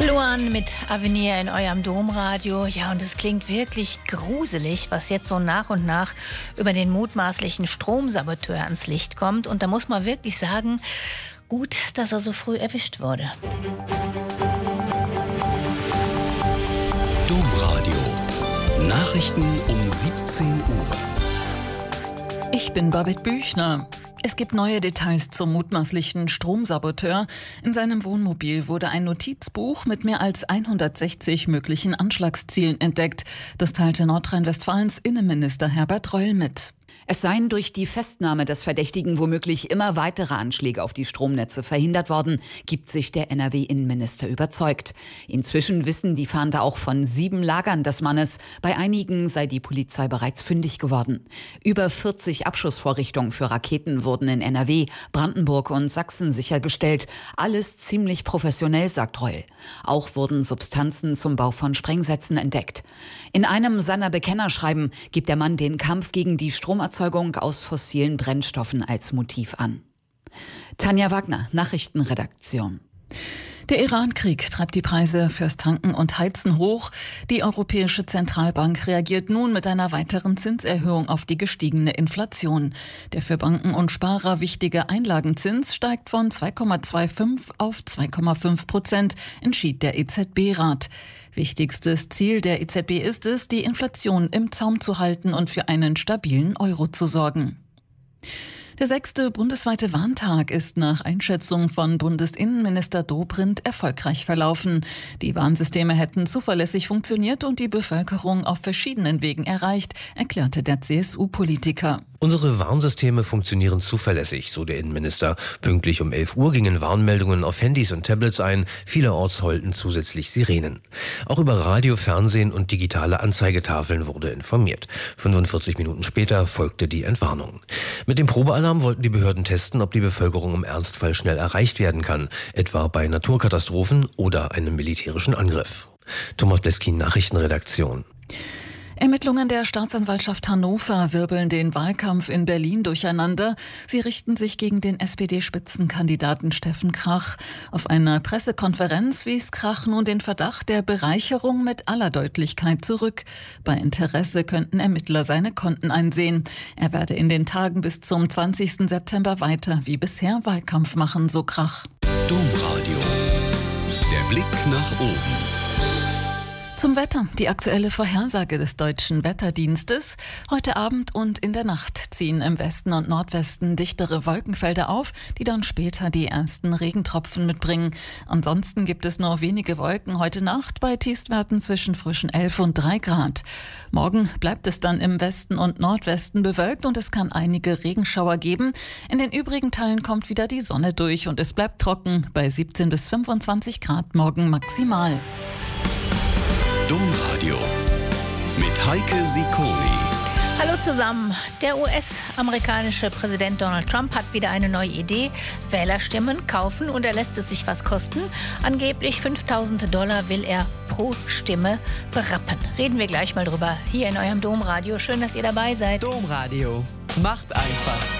Luan mit Avenir in eurem Domradio. Ja, und es klingt wirklich gruselig, was jetzt so nach und nach über den mutmaßlichen Stromsaboteur ans Licht kommt. Und da muss man wirklich sagen, gut, dass er so früh erwischt wurde. Domradio. Nachrichten um 17 Uhr. Ich bin Babette Büchner. Es gibt neue Details zum mutmaßlichen Stromsaboteur. In seinem Wohnmobil wurde ein Notizbuch mit mehr als 160 möglichen Anschlagszielen entdeckt. Das teilte Nordrhein-Westfalens Innenminister Herbert Reul mit. Es seien durch die Festnahme des Verdächtigen womöglich immer weitere Anschläge auf die Stromnetze verhindert worden, gibt sich der NRW-Innenminister überzeugt. Inzwischen wissen die Fahnder auch von 7 Lagern des Mannes. Bei einigen sei die Polizei bereits fündig geworden. Über 40 Abschussvorrichtungen für Raketen wurden in NRW, Brandenburg und Sachsen sichergestellt. Alles ziemlich professionell, sagt Reul. Auch wurden Substanzen zum Bau von Sprengsätzen entdeckt. In einem seiner Bekennerschreiben gibt der Mann den Kampf gegen die Stromerzeugung aus fossilen Brennstoffen als Motiv an. Tanja Wagner, Nachrichtenredaktion. Der Iran-Krieg treibt die Preise fürs Tanken und Heizen hoch. Die Europäische Zentralbank reagiert nun mit einer weiteren Zinserhöhung auf die gestiegene Inflation. Der für Banken und Sparer wichtige Einlagenzins steigt von 2,25 auf 2,5%, entschied der EZB-Rat. Wichtigstes Ziel der EZB ist es, die Inflation im Zaum zu halten und für einen stabilen Euro zu sorgen. Der 6. bundesweite Warntag ist nach Einschätzung von Bundesinnenminister Dobrindt erfolgreich verlaufen. Die Warnsysteme hätten zuverlässig funktioniert und die Bevölkerung auf verschiedenen Wegen erreicht, erklärte der CSU-Politiker. Unsere Warnsysteme funktionieren zuverlässig, so der Innenminister. Pünktlich um 11 Uhr gingen Warnmeldungen auf Handys und Tablets ein. Vielerorts heulten zusätzlich Sirenen. Auch über Radio, Fernsehen und digitale Anzeigetafeln wurde informiert. 45 Minuten später folgte die Entwarnung. Mit dem Probealarm wollten die Behörden testen, ob die Bevölkerung im Ernstfall schnell erreicht werden kann, etwa bei Naturkatastrophen oder einem militärischen Angriff. Thomas Bleskin, Nachrichtenredaktion. Ermittlungen der Staatsanwaltschaft Hannover wirbeln den Wahlkampf in Berlin durcheinander. Sie richten sich gegen den SPD-Spitzenkandidaten Steffen Krach. Auf einer Pressekonferenz wies Krach nun den Verdacht der Bereicherung mit aller Deutlichkeit zurück. Bei Interesse könnten Ermittler seine Konten einsehen. Er werde in den Tagen bis zum 20. September weiter wie bisher Wahlkampf machen, so Krach. Domradio. Der Blick nach oben. Zum Wetter. Die aktuelle Vorhersage des Deutschen Wetterdienstes. Heute Abend und in der Nacht ziehen im Westen und Nordwesten dichtere Wolkenfelder auf, die dann später die ersten Regentropfen mitbringen. Ansonsten gibt es nur wenige Wolken heute Nacht bei Tiefstwerten zwischen frischen 11 und 3 Grad. Morgen bleibt es dann im Westen und Nordwesten bewölkt und es kann einige Regenschauer geben. In den übrigen Teilen kommt wieder die Sonne durch und es bleibt trocken bei 17 bis 25 Grad morgen maximal. Domradio mit Heike Sikori. Hallo zusammen. Der US-amerikanische Präsident Donald Trump hat wieder eine neue Idee. Wählerstimmen kaufen und er lässt es sich was kosten. Angeblich $5.000 will er pro Stimme berappen. Reden wir gleich mal drüber hier in eurem Domradio. Schön, dass ihr dabei seid. Domradio macht einfach.